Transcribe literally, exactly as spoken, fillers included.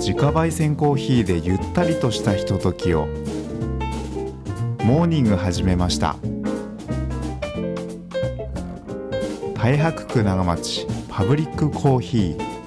自家焙煎コーヒーでゆったりとしたひとときを。モーニング始めました。太白区長町パブリックコーヒー。